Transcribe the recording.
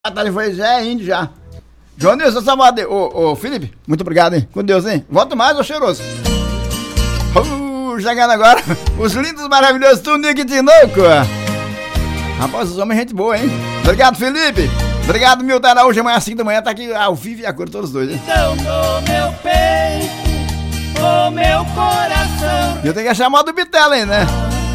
Batalha foi já é índio já. João Nilson Salvador. Ô, Felipe, muito obrigado, hein? Com Deus, hein? Volta mais, ô cheiroso. Chegando agora, os lindos, maravilhosos, tudo aqui de novo. Rapaz, os homens, gente boa, hein? Obrigado, Felipe. Obrigado, Milton Araújo. Amanhã às 5 da manhã tá aqui ao vivo e a cor, todos os dois, hein? Então, no meu peito, o meu coração. Eu tenho que chamar do Bitela, hein, né?